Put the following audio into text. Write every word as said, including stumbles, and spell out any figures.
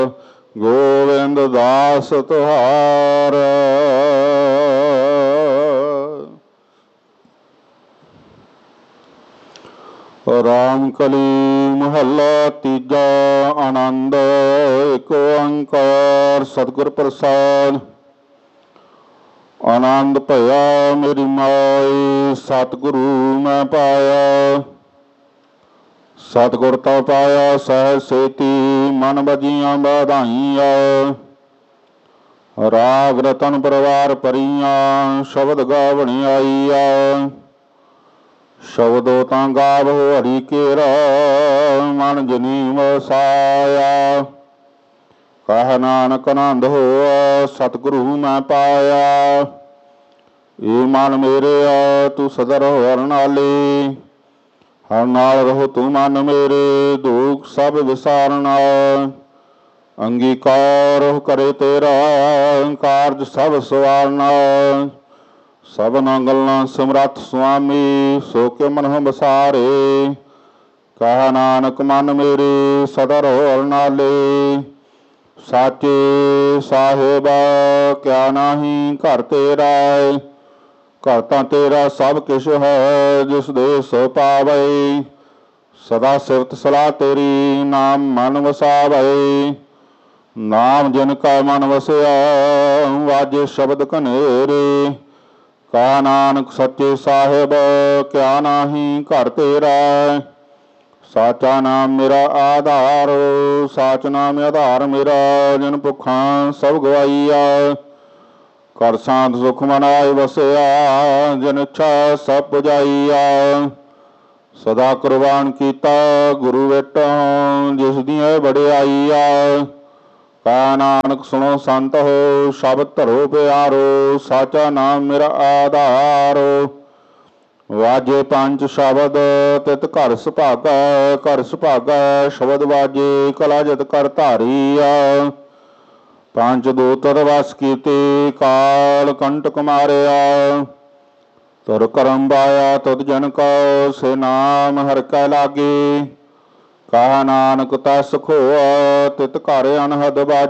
ਗੋਬਿੰਦ ਦਾਸ ਤੁਹਾਰ। ਰਾਮ ਕਲੀ ਮਹੱਲਾ ਤੀਜਾ। ਆਨੰਦ ਏਕ ਓੰਕਾਰ ਸਤਿਗੁਰ ਪ੍ਰਸਾਦਿ। ਆਨੰਦ ਭਇਆ ਮੇਰੀ ਮਾਈ ਸਤਿਗੁਰੂ ਮੈਂ ਪਾਇਆ। ਸਤਿਗੁਰ ਤਾਂ ਪਾਇਆ ਸਹਿ ਸੇਤੀ ਮਨ ਬਜੀਆਂ ਵਧਾਈਆਂ। ਰਾਗ ਰਤਨ ਪਰਵਾਰ ਭਰੀਆਂ ਸ਼ਬਦ ਗਾਵਣੀ ਆਈਆ। ਸ਼ਬਦੋ ਤਾਂ ਗਾਵੋ ਹਰੀ ਕੇਰਾ ਮਨ ਜਨੀ ਵਸਾਇਆ। ਕਹ ਨਾਨਕ ਆਨੰਦ ਹੋਆ ਸਤਿਗੁਰੂ ਮੈਂ ਪਾਇਆ। ਏ ਮਨ ਮੇਰਿਆ ਤੂੰ ਸਦਾ ਰਹੋ ਹਰ ਨਾਲੇ। ਹਰ ਨਾਲ ਰਹੋ ਤੂੰ ਮਨ ਮੇਰੇ ਦੁਖ ਸਭ ਵਿਸਾਰਨਾ। ਅੰਗੀਕਾਰ ਕਰੇ ਤੇਰਾ ਕਾਰਜ ਸਭ ਸਵਾਰਨਾ। ਸਭਨਾ ਗੱਲਾਂ ਸਮਰੱਥ ਸੁਆਮੀ ਸੋ ਕੇ ਮਨ ਬਸਾਰੇ। ਕਹ ਨਾਨਕ ਮਨ ਮੇਰੇ ਸਦਾ ਰਹੋ ਹਰ ਨਾਲੇ। ਸਾਚੇ ਸਾਹਿਬ ਕਿਆ ਨਾਹੀ ਘਰ ਤੇਰਾ। ਘਰ ਤਾਂ ਤੇਰਾ ਸਭ ਕਿਛ ਹੈ ਜਿਸ ਦੇ ਸੋ ਪਾਵੇ। ਸਦਾ ਸਿਫਤ ਸਲਾਹ ਤੇਰੀ ਨਾਮ ਮਨ ਵਸਾਵੇ। ਨਾਮ ਜਿਨ ਕਾ ਮਨ ਵਸਿਆ ਵਾਜੇ ਸ਼ਬਦ ਘਨੇਰੇ। ਕਹ ਨਾਨਕ ਸੱਚੇ ਸਾਹਿਬ ਕਿਆ ਨਾਹੀ ਘਰ ਤੇਰਾ। ਸਾਚਾ ਨਾਮ ਮੇਰਾ ਆਧਾਰ ਸਾਚ ਨਾਮ ਆਧਾਰ ਮੇਰਾ। ਜਿਨ ਭੁੱਖਾਂ ਸਭ ਗਵਾਈਆ ਕਰ ਸਾਂਤ ਸੁਖ ਮਨ ਆਏ ਵਸਿਆ। ਜਿਨ ਇੱਛਾ ਸਭ ਪੁਜਾਈਆ। ਸਦਾ ਕੁਰਬਾਨ ਕੀਤਾ ਗੁਰੂ ਵੇਟੋਂ ਜਿਸ ਦੀਆਂ ਵਡਿਆਈਆ। ਕਹ ਨਾਨਕ ਸੁਣੋ ਸੰਤ ਹੋ ਸ਼ਬਦ ਧਰੋ ਪਿਆਰੋ। ਸਾਚਾ ਨਾਮ ਮੇਰਾ ਆਧਾਰ। ਵਾਜੇ ਪੰਜ ਸ਼ਬਦ ਤਿਤ ਘਰ ਸੁਭਾਗਾ। ਘਰ ਸੁਭਾਗਾ ਸ਼ਬਦ ਵਾਜੇ ਕਲਾ ਜਤ ਕਰ ਧਾਰੀਆ। ਪੰਜ ਦੂਤਰ ਵਸ ਕੀਤੇ ਕਾਲ ਕੰਟਕ ਮਾਰਿਆ। ਤੁਰ ਕਰਮ ਬਾਇਆ ਤੁਧ ਜਨ ਕਉ ਸੇ ਨਾਮ ਹਰਿ ਕੈ ਲਾਗੇ। ਕਹ ਨਾਨਕ ਤਸ ਖੋਆ ਤਿਤ ਘਰ ਅਨਹਦ ਬਾਜੇ।